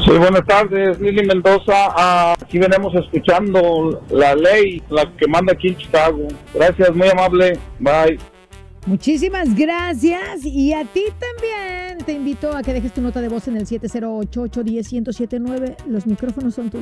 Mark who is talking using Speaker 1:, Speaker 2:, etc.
Speaker 1: Sí, buenas tardes, Lili Mendoza. Aquí venimos escuchando la ley, la que manda aquí en Chicago. Gracias, muy amable. Bye.
Speaker 2: Muchísimas gracias. Y a ti también te invito a que dejes tu nota de voz en el 708-810-1079. Los micrófonos son tuyos.